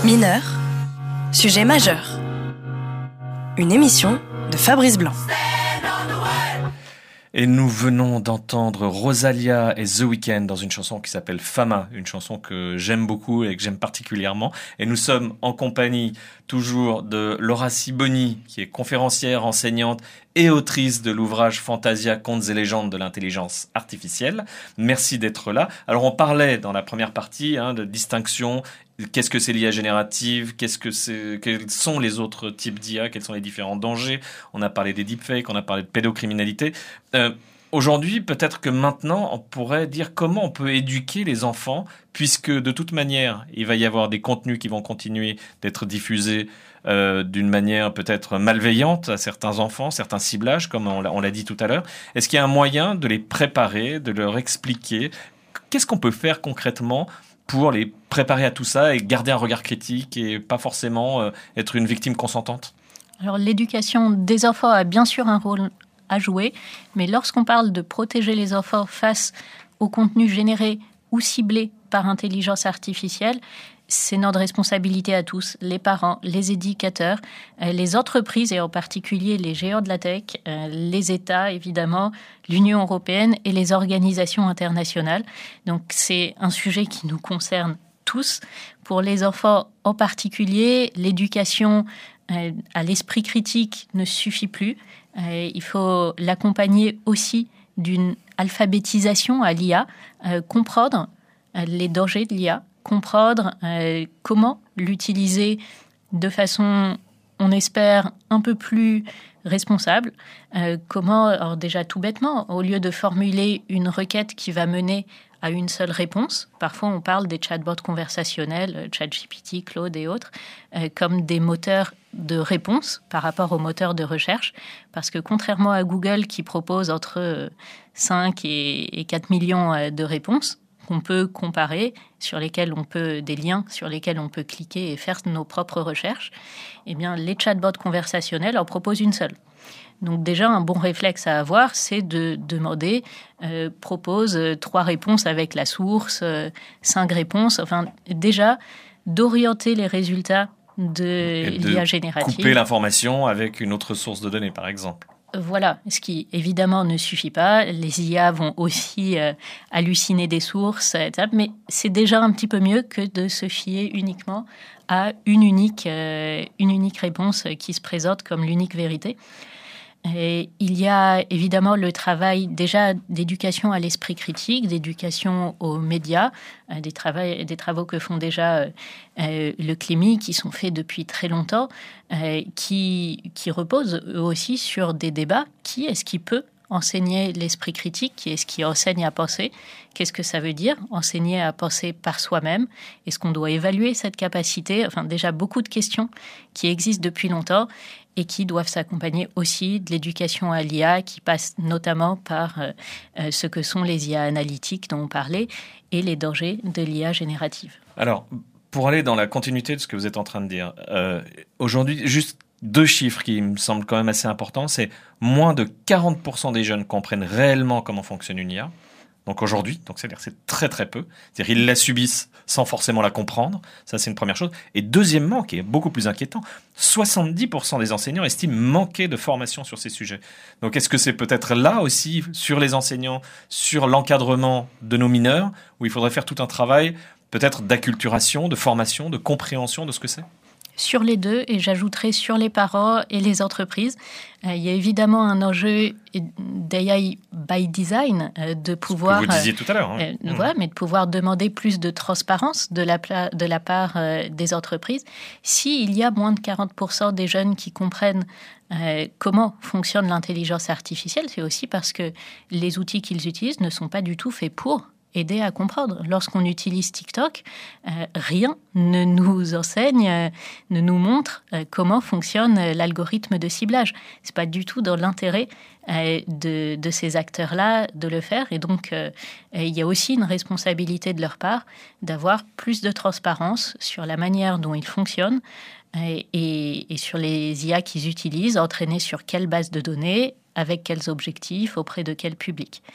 Mineur, sujet majeur. Une émission de Fabrice Blanc. Et nous venons d'entendre Rosalia et The Weeknd dans une chanson qui s'appelle Fama, une chanson que j'aime beaucoup et que j'aime particulièrement. Et nous sommes en compagnie toujours de Laura Siboni, qui est conférencière, enseignante et autrice de l'ouvrage Fantasia, contes et légendes de l'intelligence artificielle. Merci d'être là. Alors on parlait dans la première partie de distinction. Qu'est-ce que c'est l'IA générative? Quels sont les autres types d'IA? Quels sont les différents dangers? On a parlé des deepfakes, on a parlé de pédocriminalité. Aujourd'hui, peut-être que maintenant, on pourrait dire comment on peut éduquer les enfants, puisque de toute manière, il va y avoir des contenus qui vont continuer d'être diffusés d'une manière peut-être malveillante à certains enfants, certains ciblages, comme on l'a dit tout à l'heure. Est-ce qu'il y a un moyen de les préparer, de leur expliquer? Qu'est-ce qu'on peut faire concrètement pour les préparer à tout ça et garder un regard critique et pas forcément être une victime consentante? Alors, l'éducation des enfants a bien sûr un rôle à jouer, mais lorsqu'on parle de protéger les enfants face au contenu généré ou ciblé par intelligence artificielle, c'est notre responsabilité à tous, les parents, les éducateurs, les entreprises et en particulier les géants de la tech, les États évidemment, l'Union européenne et les organisations internationales. Donc c'est un sujet qui nous concerne tous. Pour les enfants en particulier, l'éducation à l'esprit critique ne suffit plus. Il faut l'accompagner aussi d'une alphabétisation à l'IA, comprendre les dangers de l'IA, comprendre comment l'utiliser de façon, on espère, un peu plus responsable. Alors déjà tout bêtement, au lieu de formuler une requête qui va mener à une seule réponse, parfois on parle des chatbots conversationnels, ChatGPT, Claude et autres, comme des moteurs de réponse par rapport aux moteurs de recherche, parce que contrairement à Google qui propose entre 5 et 4 millions de réponses, qu'on peut comparer, des liens sur lesquels on peut cliquer et faire nos propres recherches, eh bien, les chatbots conversationnels en proposent une seule. Donc déjà, un bon réflexe à avoir, c'est de demander, propose 3 réponses avec la source, 5 réponses, enfin déjà d'orienter les résultats de l'IA générative. Couper l'information avec une autre source de données, par exemple. Voilà, ce qui évidemment ne suffit pas. Les IA vont aussi halluciner des sources, etc. Mais c'est déjà un petit peu mieux que de se fier uniquement à une unique réponse qui se présente comme l'unique vérité. Et il y a évidemment le travail déjà d'éducation à l'esprit critique, d'éducation aux médias, des travaux que font déjà le CLEMI, qui sont faits depuis très longtemps, qui reposent eux aussi sur des débats. Qui est-ce qui peut enseigner l'esprit critique? Qui est-ce qui enseigne à penser? Qu'est-ce que ça veut dire, enseigner à penser par soi-même? Est-ce qu'on doit évaluer cette capacité? Enfin, déjà beaucoup de questions qui existent depuis longtemps et qui doivent s'accompagner aussi de l'éducation à l'IA, qui passe notamment par ce que sont les IA analytiques dont on parlait et les dangers de l'IA générative. Alors, pour aller dans la continuité de ce que vous êtes en train de dire, aujourd'hui, juste 2 chiffres qui me semblent quand même assez importants, c'est moins de 40% des jeunes comprennent réellement comment fonctionne une IA. Donc aujourd'hui, c'est-à-dire c'est très très peu. C'est-à-dire ils la subissent sans forcément la comprendre. Ça, c'est une première chose. Et deuxièmement, qui est beaucoup plus inquiétant, 70% des enseignants estiment manquer de formation sur ces sujets. Donc est-ce que c'est peut-être là aussi, sur les enseignants, sur l'encadrement de nos mineurs, où il faudrait faire tout un travail peut-être d'acculturation, de formation, de compréhension de ce que c'est ? Sur les deux, et j'ajouterai sur les parents et les entreprises. Il y a évidemment un enjeu d'AI by design, de pouvoir... Ce que vous disiez tout à l'heure. Voilà, mais de pouvoir demander plus de transparence de la part des entreprises. S'il y a moins de 40% des jeunes qui comprennent comment fonctionne l'intelligence artificielle, c'est aussi parce que les outils qu'ils utilisent ne sont pas du tout faits pour aider à comprendre. Lorsqu'on utilise TikTok, rien ne nous enseigne, ne nous montre comment fonctionne l'algorithme de ciblage. C'est pas du tout dans l'intérêt de ces acteurs-là de le faire. Et donc, il y a aussi une responsabilité de leur part d'avoir plus de transparence sur la manière dont ils fonctionnent et sur les IA qu'ils utilisent, entraînés sur quelle base de données, avec quels objectifs, auprès de quel public.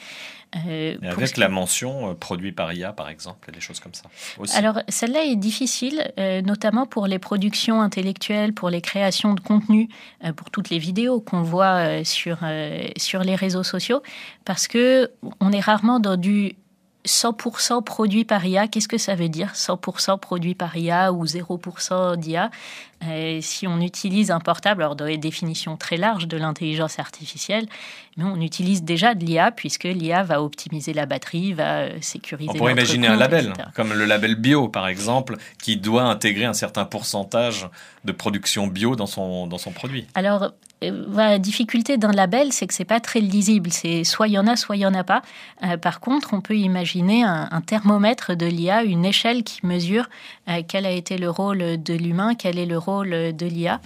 Avec la mention produit par IA, par exemple, des choses comme ça aussi. Alors, celle-là est difficile, notamment pour les productions intellectuelles, pour les créations de contenu, pour toutes les vidéos qu'on voit sur les réseaux sociaux, parce qu'on est rarement dans du 100% produit par IA. Qu'est-ce que ça veut dire 100% produit par IA ou 0% d'IA? Si on utilise un portable, alors dans les définitions très larges de l'intelligence artificielle, mais on utilise déjà de l'IA puisque l'IA va optimiser la batterie, va sécuriser. On pourrait imaginer un label, etc. comme le label bio par exemple, qui doit intégrer un certain pourcentage de production bio dans son produit. Alors, la difficulté d'un label, c'est que c'est pas très lisible. C'est soit il y en a, soit il y en a pas. Par contre, on peut imaginer un thermomètre de l'IA, une échelle qui mesure quel a été le rôle de l'humain, quel est le rôle de l'IA.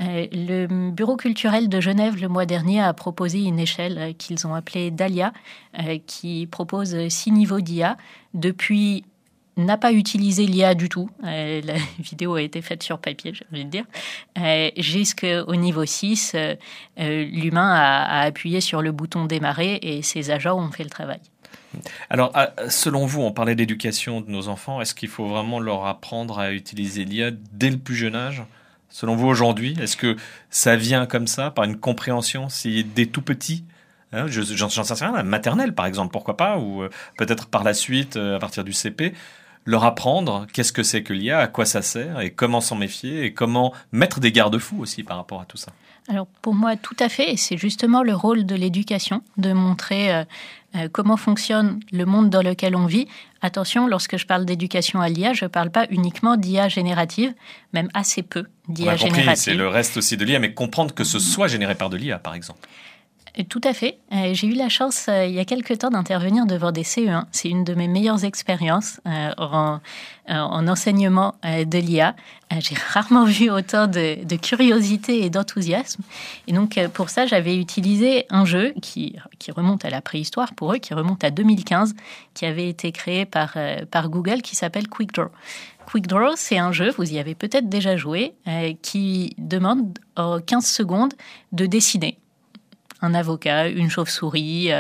Le Bureau culturel de Genève, le mois dernier, a proposé une échelle qu'ils ont appelée DALIA, qui propose 6 niveaux d'IA. Depuis n'a pas utilisé l'IA du tout. La vidéo a été faite sur papier, j'ai envie de dire. Jusqu'au niveau 6, l'humain a appuyé sur le bouton démarrer et ses agents ont fait le travail. Alors, selon vous, on parlait d'éducation de nos enfants. Est-ce qu'il faut vraiment leur apprendre à utiliser l'IA dès le plus jeune âge ? Selon vous, aujourd'hui, est-ce que ça vient comme ça, par une compréhension, si dès tout petit ? J'en sais rien, la maternelle, par exemple, pourquoi pas ? Ou peut-être par la suite, à partir du CP, leur apprendre qu'est-ce que c'est que l'IA, à quoi ça sert, et comment s'en méfier, et comment mettre des garde-fous aussi par rapport à tout ça. Alors pour moi, tout à fait, et c'est justement le rôle de l'éducation, de montrer comment fonctionne le monde dans lequel on vit. Attention, lorsque je parle d'éducation à l'IA, je ne parle pas uniquement d'IA générative, même assez peu d'IA générative. C'est le reste aussi de l'IA, mais comprendre que ce soit généré par de l'IA, par exemple. Tout à fait. J'ai eu la chance, il y a quelques temps, d'intervenir devant des CE1. C'est une de mes meilleures expériences en enseignement de l'IA. J'ai rarement vu autant de curiosité et d'enthousiasme. Et donc, pour ça, j'avais utilisé un jeu qui remonte à la préhistoire pour eux, qui remonte à 2015, qui avait été créé par Google, qui s'appelle Quick Draw. Quick Draw, c'est un jeu, vous y avez peut-être déjà joué, qui demande en 15 secondes de dessiner un avocat, une chauve-souris,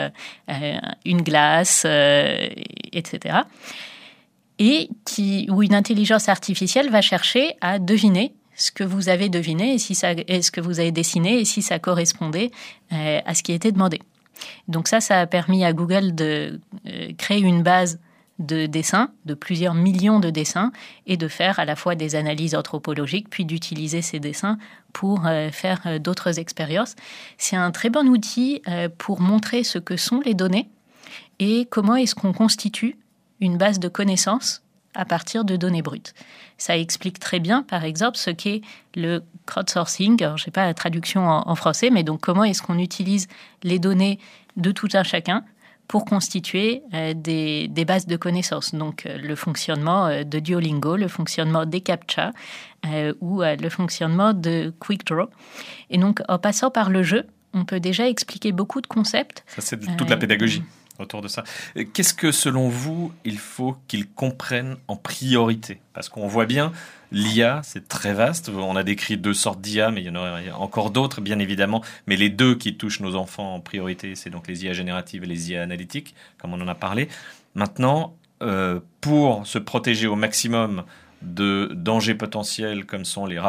une glace, etc. Et où une intelligence artificielle va chercher à deviner ce que vous avez deviné et ce que vous avez dessiné et si ça correspondait à ce qui était demandé. Donc ça a permis à Google de créer une base de dessins, de plusieurs millions de dessins, et de faire à la fois des analyses anthropologiques, puis d'utiliser ces dessins pour faire d'autres expériences. C'est un très bon outil pour montrer ce que sont les données et comment est-ce qu'on constitue une base de connaissances à partir de données brutes. Ça explique très bien, par exemple, ce qu'est le crowdsourcing. Alors, je n'ai pas la traduction en français, mais donc comment est-ce qu'on utilise les données de tout un chacun pour constituer des bases de connaissances. Donc, le fonctionnement de Duolingo, le fonctionnement des CAPTCHA ou le fonctionnement de Quick Draw. Et donc, en passant par le jeu, on peut déjà expliquer beaucoup de concepts. Ça, c'est toute la pédagogie autour de ça. Qu'est-ce que, selon vous, il faut qu'ils comprennent en priorité ? Parce qu'on voit bien, l'IA, c'est très vaste. On a décrit 2 sortes d'IA, mais il y en aurait encore d'autres, bien évidemment. Mais les 2 qui touchent nos enfants en priorité, c'est donc les IA génératives et les IA analytiques, comme on en a parlé. Maintenant, pour se protéger au maximum de dangers potentiels, comme sont les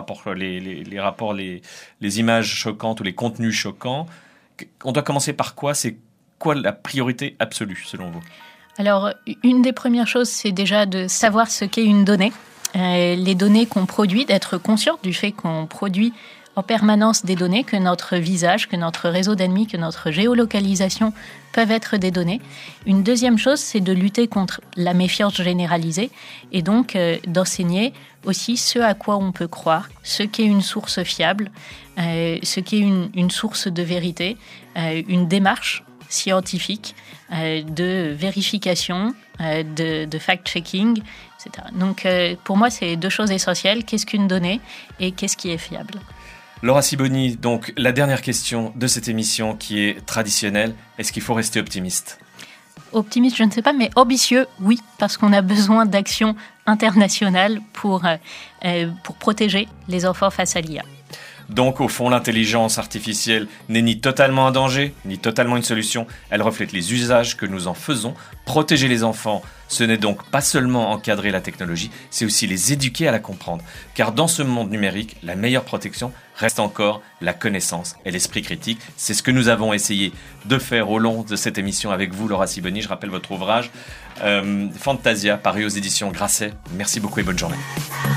images choquantes ou les contenus choquants, on doit commencer par quoi ? C'est quoi la priorité absolue, selon vous ? Alors, une des premières choses, c'est déjà de savoir ce qu'est une donnée. Les données qu'on produit, d'être conscient du fait qu'on produit en permanence des données, que notre visage, que notre réseau d'ennemis, que notre géolocalisation peuvent être des données. Une deuxième chose, c'est de lutter contre la méfiance généralisée et donc d'enseigner aussi ce à quoi on peut croire, ce qu'est une source fiable, ce qu'est une source de vérité, une démarche scientifique, de vérification, de fact-checking, etc. Donc, pour moi, c'est 2 choses essentielles. Qu'est-ce qu'une donnée et qu'est-ce qui est fiable ? Laura Sibony, donc la dernière question de cette émission qui est traditionnelle. Est-ce qu'il faut rester optimiste ? Optimiste, je ne sais pas, mais ambitieux, oui, parce qu'on a besoin d'actions internationales pour protéger les enfants face à l'IA. Donc au fond, l'intelligence artificielle n'est ni totalement un danger, ni totalement une solution. Elle reflète les usages que nous en faisons. Protéger les enfants, ce n'est donc pas seulement encadrer la technologie, c'est aussi les éduquer à la comprendre. Car dans ce monde numérique, la meilleure protection reste encore la connaissance et l'esprit critique. C'est ce que nous avons essayé de faire au long de cette émission avec vous, Laura Sibony. Je rappelle votre ouvrage Fantasia, paru aux éditions Grasset. Merci beaucoup et bonne journée.